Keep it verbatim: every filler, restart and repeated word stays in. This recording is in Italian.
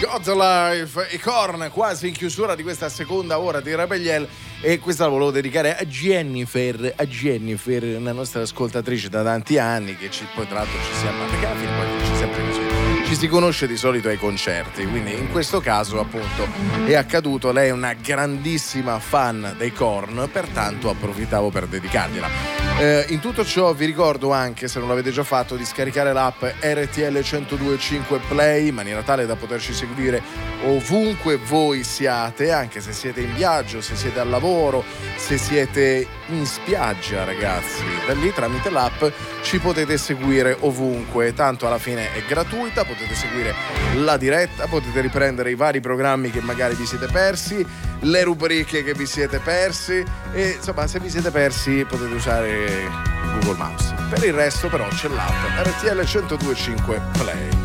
God's Life e Korn, quasi in chiusura di questa seconda ora di Rebelliel, e questa la volevo dedicare a Jennifer, a Jennifer, una nostra ascoltatrice da tanti anni, che ci, poi tra l'altro ci siamo, perché alla fine poi ci sempre così, ci si conosce di solito ai concerti, quindi in questo caso appunto è accaduto. Lei è una grandissima fan dei Korn, pertanto approfittavo per dedicargliela. Eh, in tutto ciò vi ricordo anche, se non l'avete già fatto, di scaricare l'app R T L centodue e cinque Play in maniera tale da poterci seguire ovunque voi siate, anche se siete in viaggio, se siete al lavoro, se siete in spiaggia, ragazzi. Da lì tramite l'app ci potete seguire ovunque, tanto alla fine è gratuita, potete seguire la diretta, potete riprendere i vari programmi che magari vi siete persi, le rubriche che vi siete persi, e insomma, se vi siete persi potete usare Google Maps. Per il resto però c'è l'app R T L centodue e cinque Play.